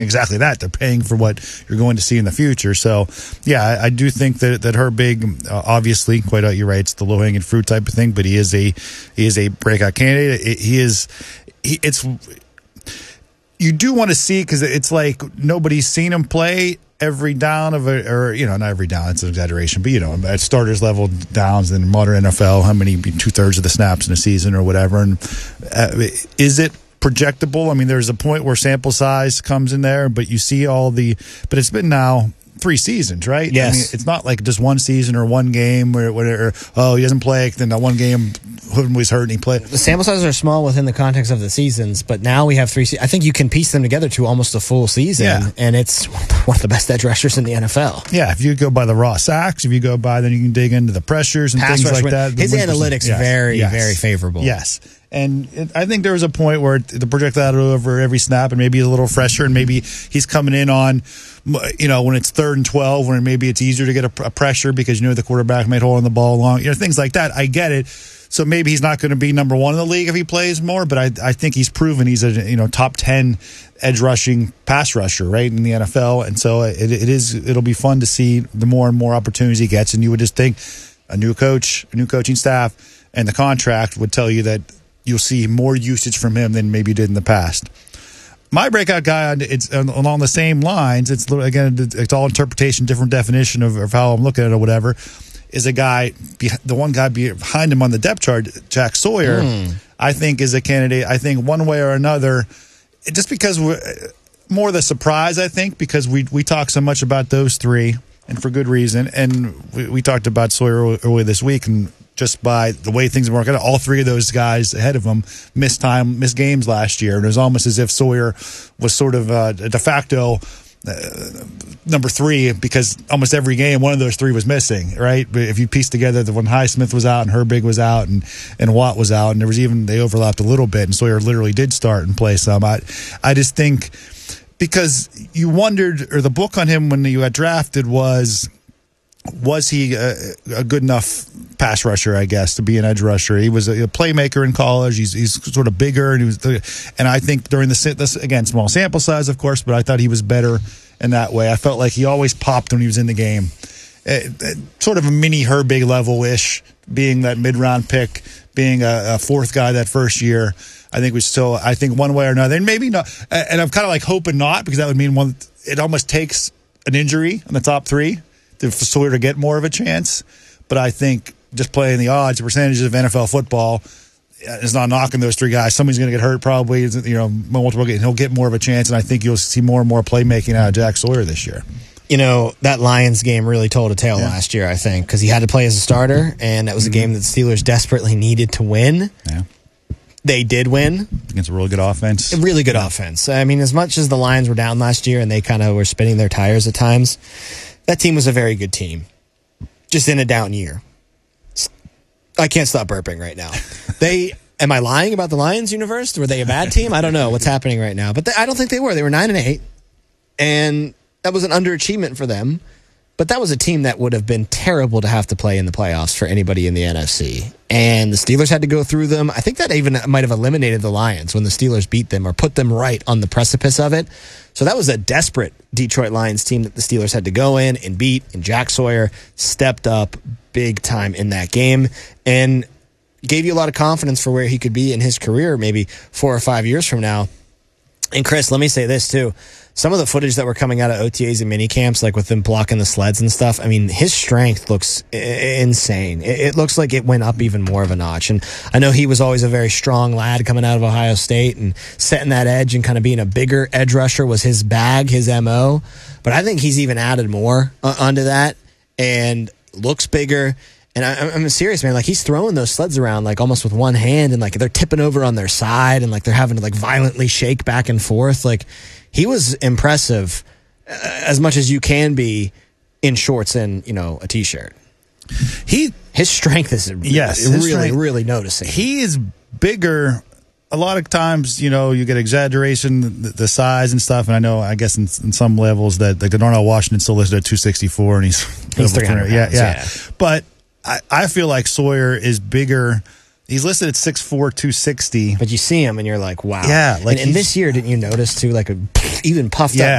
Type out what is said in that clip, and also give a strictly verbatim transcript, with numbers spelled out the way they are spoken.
exactly that. They're paying for what you're going to see in the future. So, yeah, I, I do think that that Herbig, uh, obviously, quite out, you're right, it's the low hanging fruit type of thing. But he is a he is a breakout candidate. It, he is. He, it's you do want to see because it's like nobody's seen him play every down of a, or you know, not every down. It's an exaggeration, but you know, at starters level downs in modern N F L, how many two thirds of the snaps in a season or whatever, and uh, is it projectable? I mean, there's a point where sample size comes in there, but you see all the, but it's been now three seasons, right? Yes. I mean, it's not like just one season or one game or whatever. Oh, he doesn't play, then that one game Hood was hurt and he played. The sample sizes are small within the context of the seasons, but now we have three se- I think you can piece them together to almost a full season, yeah. and it's one of the best edge rushers in the N F L. Yeah, if you go by the raw sacks, if you go by, then you can dig into the pressures and Pass things like win. that. His analytics yes. very, yes. very favorable. Yes. And it, I think there was a point where the projected out over every snap and maybe a little fresher, and maybe he's coming in on, you know, when it's third and twelve, when maybe it's easier to get a, a pressure because you know the quarterback might hold on the ball long, you know, things like that. I get it. So maybe he's not going to be number one in the league if he plays more, but I I think he's proven he's a you know top ten edge rushing pass rusher right in the N F L, and so it, it is it'll be fun to see the more and more opportunities he gets, and you would just think a new coach, a new coaching staff, and the contract would tell you that you'll see more usage from him than maybe you did in the past. My breakout guy, it's along the same lines. It's again, it's all interpretation, different definition of, of how I'm looking at it or whatever. Is a guy, the one guy behind him on the depth chart, Jack Sawyer, mm. I think is a candidate. I think one way or another, just because we're more the surprise, I think, because we we talk so much about those three, and for good reason. And we, we talked about Sawyer earlier this week, and just by the way things are working out, all three of those guys ahead of him missed time, missed games last year. And it was almost as if Sawyer was sort of a de facto Uh, number three, because almost every game one of those three was missing, right? But if you piece together that when Highsmith was out and Herbig was out and, and Watt was out, and there was even they overlapped a little bit, and Sawyer literally did start and play some. I, I just think because you wondered, or the book on him when you got drafted was, was he a, a good enough pass rusher, I guess, to be an edge rusher? He was a, a playmaker in college. He's he's sort of bigger, and he was, and I think during the this again small sample size, of course, but I thought he was better in that way. I felt like he always popped when he was in the game, it, it, sort of a mini Herbig level ish, being that mid round pick, being a, a fourth guy that first year. I think we still, I think one way or another, and maybe not. And I'm kind of like hoping not, because that would mean one. It almost takes an injury in the top three for Sawyer to get more of a chance. But I think just playing the odds, the percentages of N F L football is not knocking those three guys. Somebody's going to get hurt probably, you know, multiple, and he'll get more of a chance, and I think you'll see more and more playmaking out of Jack Sawyer this year. You know, that Lions game really told a tale yeah. last year, I think, because he had to play as a starter, and that was mm-hmm. a game that the Steelers desperately needed to win. Yeah. They did win. Against a really good offense. A really good offense. I mean, as much as the Lions were down last year and they kind of were spinning their tires at times, that team was a very good team, just in a down year. I can't stop burping right now. They, am I lying about the Lions universe? Were they a bad team? I don't know what's happening right now, but they, I don't think they were. They were nine and eight, and that was an underachievement for them. But that was a team that would have been terrible to have to play in the playoffs for anybody in the N F C. And the Steelers had to go through them. I think that even might have eliminated the Lions when the Steelers beat them or put them right on the precipice of it. So that was a desperate Detroit Lions team that the Steelers had to go in and beat. And Jack Sawyer stepped up big time in that game and gave you a lot of confidence for where he could be in his career maybe four or five years from now. And Chris, let me say this too. Some of the footage that were coming out of O T As and mini camps, like with them blocking the sleds and stuff, I mean, his strength looks I- insane. It-, it looks like it went up even more of a notch. And I know he was always a very strong lad coming out of Ohio State, and setting that edge and kind of being a bigger edge rusher was his bag, his M O. But I think he's even added more uh, onto that and looks bigger. And I, I'm serious, man. Like, he's throwing those sleds around like almost with one hand, and like they're tipping over on their side, and like they're having to like violently shake back and forth. Like, he was impressive uh, as much as you can be in shorts and, you know, a t-shirt. He his strength is yes, really, strength, really noticing. He is bigger. A lot of times, you know, you get exaggeration, the, the size and stuff. And I know, I guess, in, in some levels that like Darnell Washington still listed at two sixty-four, and he's he's three hundred yeah, pounds, yeah, yeah. But I, I feel like Sawyer is bigger. He's listed at six four, two sixty. But you see him and you're like, wow. Yeah, like and, and he's- this year, didn't you notice too, like a even puffed Yeah.